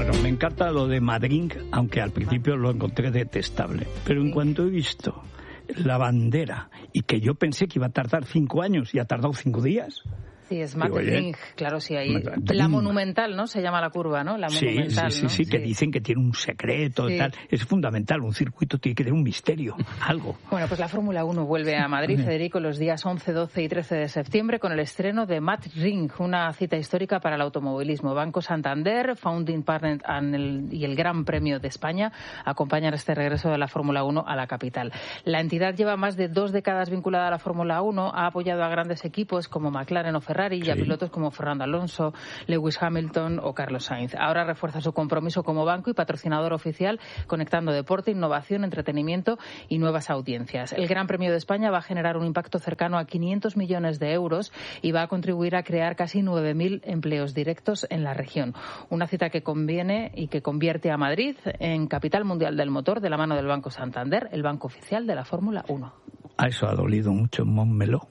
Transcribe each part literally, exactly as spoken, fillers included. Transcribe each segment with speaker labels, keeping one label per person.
Speaker 1: Bueno, me encanta lo de Madrid, aunque al principio lo encontré detestable. Pero en cuanto he visto la bandera, y que yo pensé que iba a tardar cinco años y ha tardado cinco días...
Speaker 2: Sí, Smart Ring, claro, sí, ahí.
Speaker 1: Madrid.
Speaker 2: La Monumental, ¿no? Se llama la curva, ¿no? La Monumental,
Speaker 1: sí, sí,
Speaker 2: ¿no?
Speaker 1: sí, sí, que
Speaker 2: sí.
Speaker 1: dicen que tiene un secreto y sí. tal. Es fundamental, un circuito tiene que tener un misterio, algo.
Speaker 2: Bueno, pues la Fórmula uno vuelve a Madrid, Federico, los días once, doce y trece de septiembre con el estreno de Mad Ring, una cita histórica para el automovilismo. Banco Santander, Founding Partner y el Gran Premio de España acompañan este regreso de la Fórmula uno a la capital. La entidad lleva más de dos décadas vinculada a la Fórmula uno, ha apoyado a grandes equipos como McLaren o Ferrari y sí. a pilotos como como Fernando Alonso, Lewis Hamilton o Carlos Sainz. Ahora refuerza su compromiso como banco y patrocinador oficial, conectando deporte, innovación, entretenimiento y nuevas audiencias. El Gran Premio de España va a generar un impacto cercano a quinientos millones de euros y va a contribuir a crear casi nueve mil empleos directos en la región. Una cita que conviene y que convierte a Madrid en capital mundial del motor de la mano del Banco Santander, el banco oficial de la Fórmula uno.
Speaker 1: A eso ha dolido mucho en Montmeló,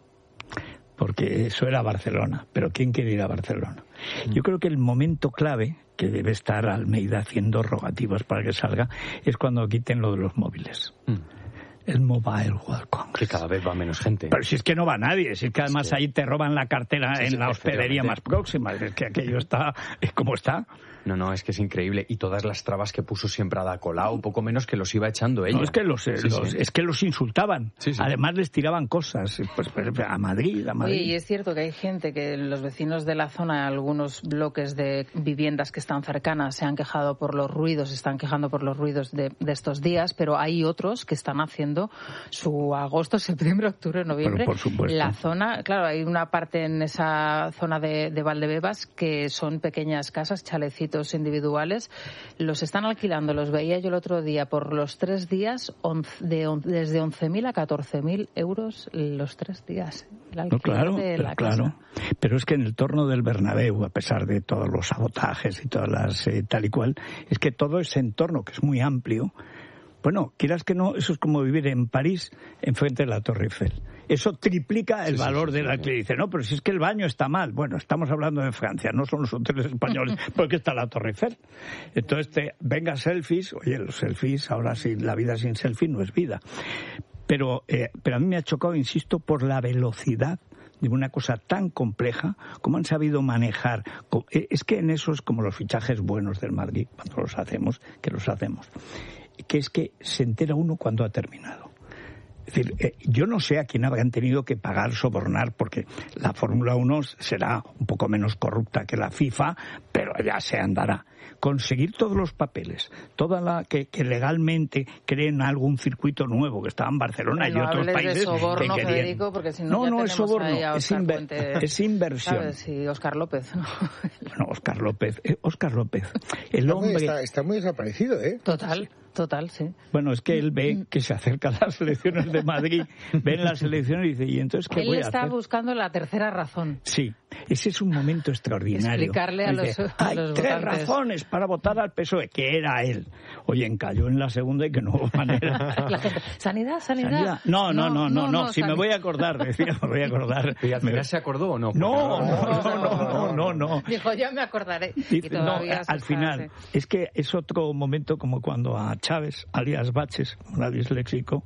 Speaker 1: porque eso era Barcelona, pero ¿quién quiere ir a Barcelona? Yo creo que el momento clave, que debe estar Almeida haciendo rogativas para que salga, es cuando quiten lo de los móviles. Mm. El Mobile World Congress.
Speaker 3: Que cada vez va menos gente.
Speaker 1: Pero si es que no va nadie, si es que además es que... ahí te roban la cartera sí, en sí, la hospedería más próxima, es que aquello está como está.
Speaker 3: No, no, es que es increíble. Y todas las trabas que puso siempre Ada Colau, poco menos que los iba echando ella.
Speaker 1: No, es que los, sí, los, sí. Es que los insultaban.
Speaker 3: Sí, sí.
Speaker 1: Además les tiraban cosas. Pues, pues a Madrid, a Madrid.
Speaker 2: Oye, y es cierto que hay gente que los vecinos de la zona, algunos bloques de viviendas que están cercanas, se han quejado por los ruidos, se están quejando por los ruidos de, de estos días, pero hay otros que están haciendo su agosto, septiembre, octubre, noviembre.
Speaker 1: Pero por supuesto.
Speaker 2: La zona, claro, hay una parte en esa zona de, de Valdebebas que son pequeñas casas, chalecitos individuales, los están alquilando, los veía yo el otro día, por los tres días, de, desde once mil a catorce mil euros los tres días. El alquiler
Speaker 1: no, claro,
Speaker 2: de la
Speaker 1: claro.
Speaker 2: casa.
Speaker 1: Pero es que en el torno del Bernabéu, a pesar de todos los sabotajes y todas las eh, tal y cual, es que todo ese entorno, que es muy amplio, bueno, quieras que no, eso es como vivir en París enfrente de la Torre Eiffel. Eso triplica el sí, valor sí, sí, del alquiler. Sí. Dice, no, pero si es que el baño está mal. Bueno, estamos hablando de Francia, no son los hoteles españoles, porque está la Torre Eiffel. Entonces, te, venga selfies, oye, los selfies, ahora sí, la vida sin selfie no es vida. Pero, eh, pero a mí me ha chocado, insisto, por la velocidad de una cosa tan compleja, como han sabido manejar. Es que en eso es como los fichajes buenos del Madrid, cuando los hacemos, que los hacemos. Que es que se entera uno cuando ha terminado. Es decir, eh, yo no sé a quién habrán tenido que pagar, sobornar, porque la Fórmula uno será un poco menos corrupta que la FIFA, pero ya se andará. Conseguir todos los papeles, toda la que, que legalmente creen algún circuito nuevo que estaba en Barcelona
Speaker 2: no
Speaker 1: y otros países.
Speaker 2: De soborno,
Speaker 1: que
Speaker 2: Federico, porque si no,
Speaker 1: no,
Speaker 2: ya
Speaker 1: no es soborno, es, inver
Speaker 2: Fuentes,
Speaker 1: es inversión.
Speaker 2: ¿Sabes? Sí, Óscar López. ¿no?
Speaker 1: Bueno, Óscar López, eh, Óscar López, el
Speaker 4: está
Speaker 1: hombre.
Speaker 4: Muy, está, está muy desaparecido, ¿eh?
Speaker 2: Total. Total, sí.
Speaker 1: Bueno, es que él ve que se acercan las elecciones de Madrid, ven las elecciones y dice, ¿y entonces qué
Speaker 2: él
Speaker 1: voy a
Speaker 2: está
Speaker 1: hacer?
Speaker 2: buscando la tercera razón.
Speaker 1: Sí, ese es un momento extraordinario.
Speaker 2: Explicarle a
Speaker 1: dice,
Speaker 2: los, a
Speaker 1: hay
Speaker 2: los
Speaker 1: tres
Speaker 2: votantes.
Speaker 1: razones para votar al P S O E, que era él. Oye, encalló en la segunda y que no hubo manera.
Speaker 2: La gente, ¿sanidad, sanidad? ¿Sanidad?
Speaker 1: No, no, no, no, no, no, no si
Speaker 2: sanidad.
Speaker 1: me voy a acordar, decía, me voy a acordar.
Speaker 3: ¿Y al final se acordó o no?
Speaker 1: No, no, no, no, no, no.
Speaker 2: Dijo, ya me acordaré.
Speaker 1: Dice,
Speaker 2: y todavía
Speaker 1: no, al final, es que es otro momento como cuando a Chávez, alias Baches, un disléxico,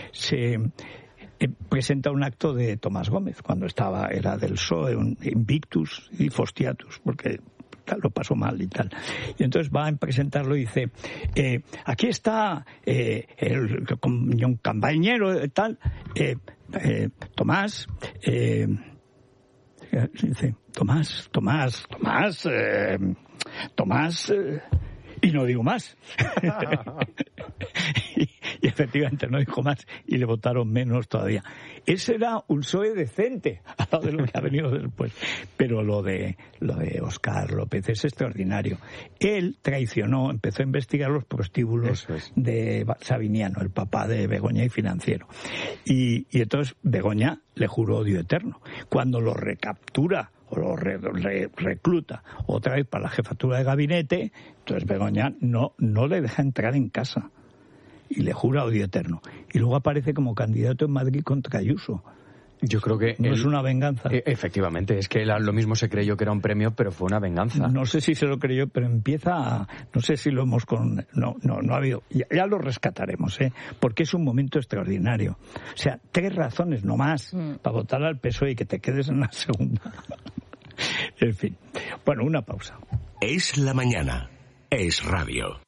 Speaker 1: se eh, presenta un acto de Tomás Gómez, cuando estaba, era del P S O E, un Invictus y Fostiatus, porque lo pasó mal y tal. Y entonces va a presentarlo y dice, eh, aquí está eh, el, el, un compañero y tal, eh, eh, Tomás, eh, dice, Tomás, Tomás, Tomás, eh, Tomás, eh, y no digo más. y, y efectivamente no dijo más y le votaron menos todavía. Ese era un P S O E decente, al lado de lo que ha venido después. Pero lo de lo de Óscar López es extraordinario. Él traicionó, empezó a investigar los prostíbulos es. de Sabiniano, el papá de Begoña y Financiero. Y, y entonces Begoña le juró odio eterno. Cuando lo recaptura o lo re, re, recluta otra vez para la jefatura de gabinete, entonces Begoña no, no le deja entrar en casa y le jura odio eterno. Y luego aparece como candidato en Madrid contra Ayuso.
Speaker 3: Yo creo que...
Speaker 1: No
Speaker 3: él,
Speaker 1: es una venganza.
Speaker 3: E- efectivamente, es que él lo mismo se creyó que era un premio, pero fue una venganza.
Speaker 1: No sé si se lo creyó, pero empieza a... No sé si lo hemos con... No, no, no ha habido... Ya, ya lo rescataremos, ¿eh? Porque es un momento extraordinario. O sea, tres razones no más mm. para votar al P S O E y que te quedes en la segunda. En fin. Bueno, una pausa.
Speaker 5: Es la mañana. Es radio.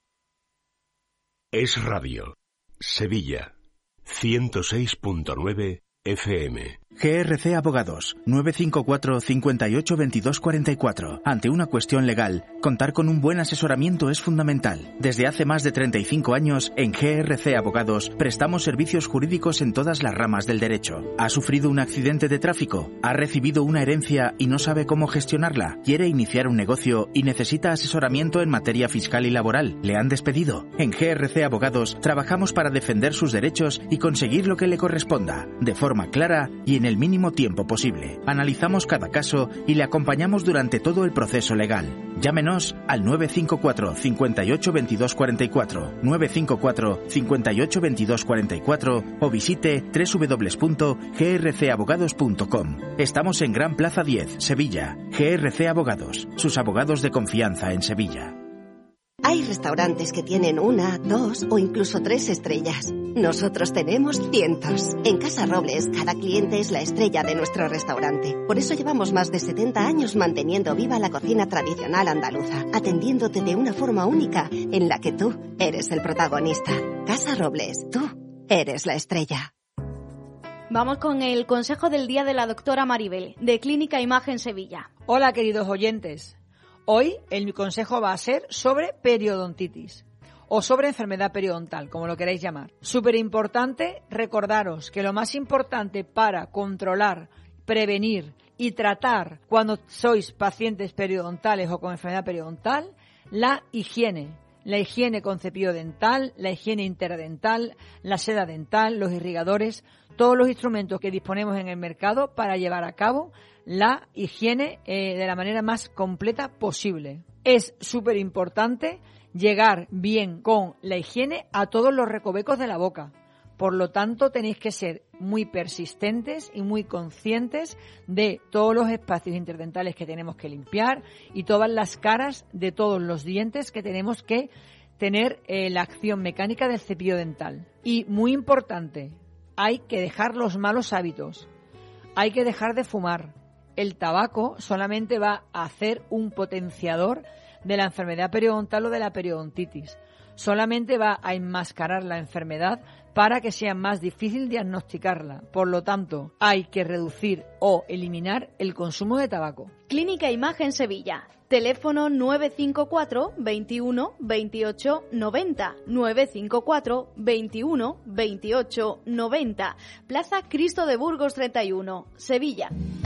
Speaker 5: Es radio. Sevilla. ciento seis punto nueve F M.
Speaker 6: G R C Abogados, nueve cinco cuatro, cinco ocho, veintidós cuarenta y cuatro. Ante una cuestión legal, contar con un buen asesoramiento es fundamental. Desde hace más de treinta y cinco años, en G R C Abogados, prestamos servicios jurídicos en todas las ramas del derecho. ¿Ha sufrido un accidente de tráfico? ¿Ha recibido una herencia y no sabe cómo gestionarla? ¿Quiere iniciar un negocio y necesita asesoramiento en materia fiscal y laboral? ¿Le han despedido? En G R C Abogados, trabajamos para defender sus derechos y conseguir lo que le corresponda, de forma clara y en el mínimo tiempo posible. Analizamos cada caso y le acompañamos durante todo el proceso legal. Llámenos al nueve cinco cuatro, cinco ocho, veintidós cuarenta y cuatro, nueve cinco cuatro, cinco ocho, veintidós cuarenta y cuatro o visite doble u doble u doble u punto g r c abogados punto com. Estamos en Gran Plaza diez, Sevilla. G R C Abogados, sus abogados de confianza en Sevilla.
Speaker 7: Hay restaurantes que tienen una, dos o incluso tres estrellas. Nosotros tenemos cientos. En Casa Robles, cada cliente es la estrella de nuestro restaurante. Por eso llevamos más de setenta años manteniendo viva la cocina tradicional andaluza, atendiéndote de una forma única en la que tú eres el protagonista. Casa Robles, tú eres la estrella.
Speaker 8: Vamos con el consejo del día de la doctora Maribel, de Clínica Imagen Sevilla.
Speaker 9: Hola, queridos oyentes. Hoy el consejo va a ser sobre periodontitis o sobre enfermedad periodontal, como lo queráis llamar. Súper importante recordaros que lo más importante para controlar, prevenir y tratar cuando sois pacientes periodontales o con enfermedad periodontal, la higiene. La higiene con cepillo dental, la higiene interdental, la seda dental, los irrigadores, todos los instrumentos que disponemos en el mercado para llevar a cabo la higiene eh, de la manera más completa posible. Es súper importante llegar bien con la higiene a todos los recovecos de la boca. Por lo tanto, tenéis que ser muy persistentes y muy conscientes de todos los espacios interdentales que tenemos que limpiar y todas las caras de todos los dientes que tenemos que tener eh, la acción mecánica del cepillo dental. Y muy importante, hay que dejar los malos hábitos. Hay que dejar de fumar. El tabaco solamente va a hacer un potenciador de la enfermedad periodontal o de la periodontitis. Solamente va a enmascarar la enfermedad para que sea más difícil diagnosticarla. Por lo tanto, hay que reducir o eliminar el consumo de tabaco.
Speaker 8: Clínica Imagen Sevilla. Teléfono nueve cinco cuatro, veintiuno, veintiocho, noventa. nueve cinco cuatro, veintiuno, veintiocho, noventa. Plaza Cristo de Burgos treinta y uno, Sevilla.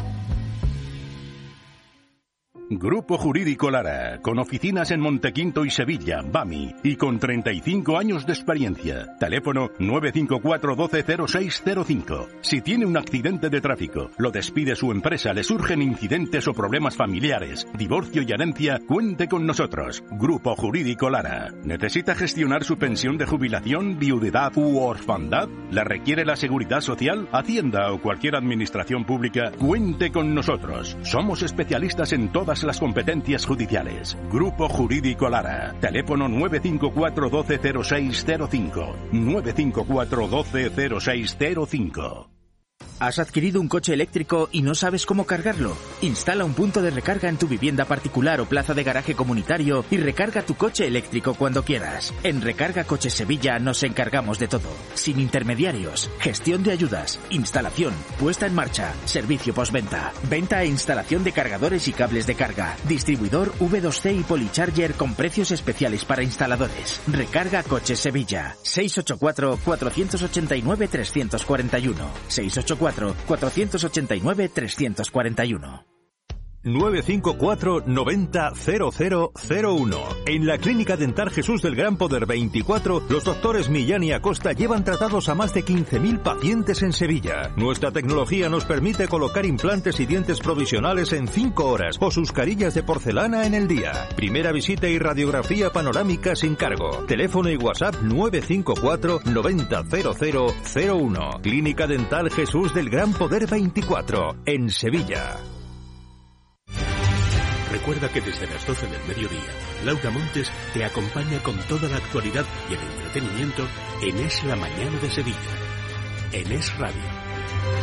Speaker 10: Grupo Jurídico Lara, con oficinas en Montequinto y Sevilla, Bami, y con treinta y cinco años de experiencia. Teléfono nueve cinco cuatro, doce, cero seis cero cinco. Si tiene un accidente de tráfico, lo despide su empresa, le surgen incidentes o problemas familiares, divorcio y herencia, cuente con nosotros. Grupo Jurídico Lara. ¿Necesita gestionar su pensión de jubilación, viudedad u orfandad? ¿La requiere la Seguridad Social, Hacienda o cualquier administración pública? Cuente con nosotros. Somos especialistas en todas las competencias judiciales. Grupo Jurídico Lara. Teléfono nueve cinco cuatro, doce, cero seis cero cinco. nueve cinco cuatro, doce, cero seis cero cinco.
Speaker 6: ¿Has adquirido un coche eléctrico y no sabes cómo cargarlo? Instala un punto de recarga en tu vivienda particular o plaza de garaje comunitario y recarga tu coche eléctrico cuando quieras. En Recarga Coches Sevilla nos encargamos de todo. Sin intermediarios, gestión de ayudas, instalación, puesta en marcha, servicio postventa, venta e instalación de cargadores y cables de carga, distribuidor V dos C y Polycharger con precios especiales para instaladores. Recarga Coches Sevilla. seis ocho cuatro, cuatro ocho nueve, tres cuatro uno. seis ocho cuatro, cuatro ocho nueve, tres cuatro uno.
Speaker 11: nueve cinco cuatro noventa cero cero cero uno. En la Clínica Dental Jesús del Gran Poder veinticuatro, los doctores Millán y Acosta llevan tratados a más de quince mil pacientes en Sevilla. Nuestra tecnología nos permite colocar implantes y dientes provisionales en cinco horas o sus carillas de porcelana en el día. Primera visita y radiografía panorámica sin cargo. Teléfono y WhatsApp nueve cinco cuatro noventa cero cero cero uno. Clínica Dental Jesús del Gran Poder veinticuatro, en Sevilla.
Speaker 5: Recuerda que desde las doce del mediodía, Laura Montes te acompaña con toda la actualidad y el entretenimiento en Es la Mañana de Sevilla, en Es Radio.